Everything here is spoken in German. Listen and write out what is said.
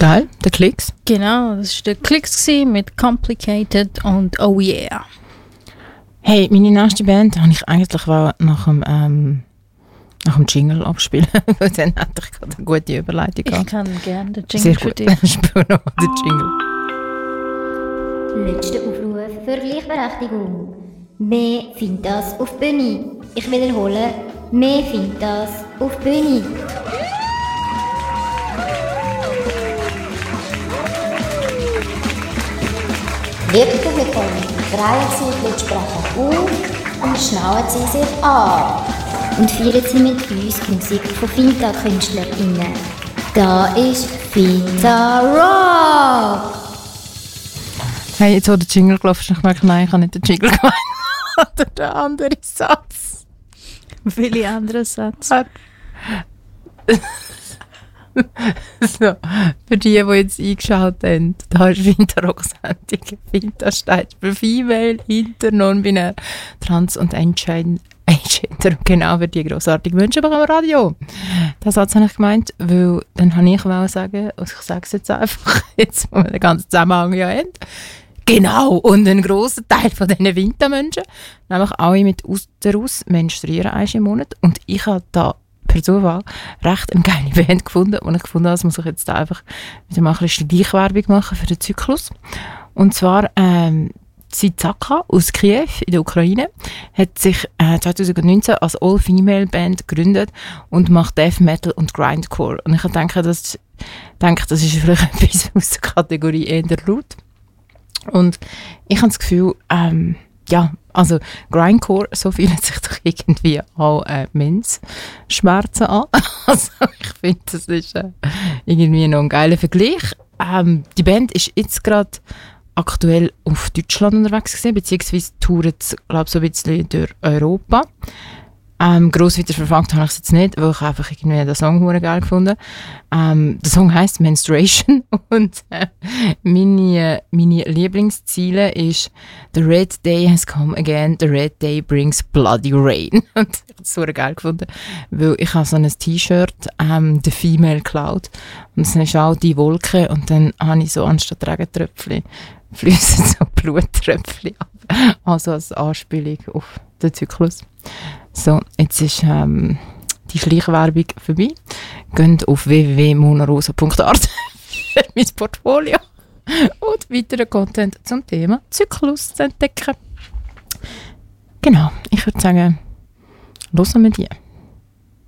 Geil, der Klicks. Genau, das war der Klicks mit Complicated und Oh Yeah. Hey, meine nächste Band habe ich eigentlich nach dem Jingle abspielen, weil dann hätte ich gerade eine gute Überleitung gehabt. Ich kann gerne den Jingle Sehr für gut, dich. dann spielen wir noch den Jingle. Letzter Aufruf für Gleichberechtigung. Mehr findet das auf Bühne. Ich wiederhole, mehr findet das auf Bühne. Liebe Publikum, drehen Sie die Lautsprecher auf und schnallen Sie sich an. Und feiern Sie mit uns die Musik von Finta-KünstlerInnen. Da ist Finta Rock! Hey, jetzt wo der Jingle gelaufen ist, ich merke, nein, ich habe nicht den Jingle gemeint. Oder der andere Satz. Viele andere Sätze. So, für die jetzt eingeschaut haben, da ist Winterrock-Sendung. Winter steht für Female, Inter, Non-Binär, Trans und Agender. Genau, für die grossartigen Menschen bekommen wir Radio. Das hat ich gemeint, weil dann habe ich mal sagen, und ich sage es jetzt einfach, jetzt wo wir den ganzen Zusammenhang ja haben. Genau, und ein grosser Teil von diesen Wintermenschen, nämlich alle mit Uterus, menstruieren einmal im Monat. Und ich habe da per Zufall recht eine geile Band gefunden, und ich gefunden habe, dass man sich jetzt da einfach wieder mal ein bisschen Schleichwerbung machen für den Zyklus. Und zwar Zizaka aus Kiew in der Ukraine hat sich 2019 als All-Female-Band gegründet und macht Death Metal und Grindcore. Und ich denke, das ist vielleicht etwas aus der Kategorie eher laut. Und ich habe das Gefühl, also Grindcore, so fühlen sich doch irgendwie auch Mens-Schmerzen an. Also ich finde, das ist irgendwie noch ein geiler Vergleich. Die Band ist jetzt gerade aktuell auf Deutschland unterwegs gewesen, beziehungsweise touret, glaube ich, so ein bisschen durch Europa. Gross weiter verfolgt habe ich es jetzt nicht, weil ich einfach irgendwie den Song hure geil gefunden. Der Song heisst Menstruation und meine Lieblingsziele ist «The red day has come again, the red day brings bloody rain». Und ich habe es hure geil gefunden, weil ich habe so ein T-Shirt, «The Female Cloud», und es ist auch die Wolke, und dann habe ich so anstatt Regentröpfchen fließen so Bluttröpfchen ab. Also als Anspielung auf den Zyklus. So, jetzt ist die Schleichwerbung vorbei. Geht auf www.monarosa.art für mein Portfolio und weiteren Content zum Thema Zyklus zu entdecken. Genau, ich würde sagen, hören wir die.